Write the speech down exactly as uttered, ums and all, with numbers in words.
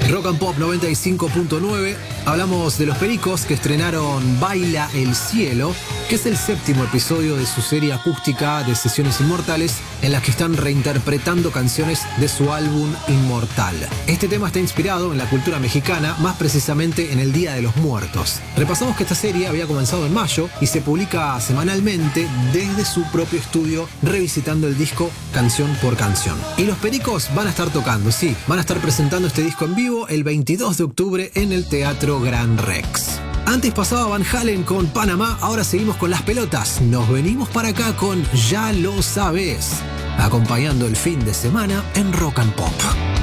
Rock and Pop noventa y cinco punto nueve. Hablamos de Los Pericos, que estrenaron Baila el Cielo, que es el séptimo episodio de su serie acústica de Sesiones Inmortales, en las que están reinterpretando canciones de su álbum Inmortal. Este tema está inspirado en la cultura mexicana, más precisamente en el Día de los Muertos. Repasamos que esta serie había comenzado en mayo y se publica semanalmente desde su propio estudio, revisitando el disco canción por canción. Y Los Pericos van a estar tocando, sí, van a estar presentando este disco en vivo el veintidós de octubre en el Teatro Gran Rex. Antes pasaba Van Halen con Panamá, ahora seguimos con Las Pelotas. Nos venimos para acá con Ya lo sabes, acompañando el fin de semana en Rock and Pop.